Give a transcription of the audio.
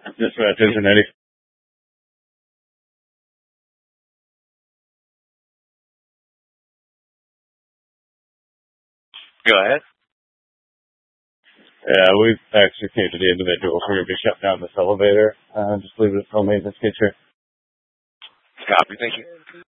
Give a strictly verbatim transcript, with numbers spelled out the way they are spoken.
Dispatch Cincinnati. Go ahead. Yeah, we've actually came to the individual. We're going to be shutting down this elevator. Uh, just leave it until maintenance gets here. Copy. Thank you.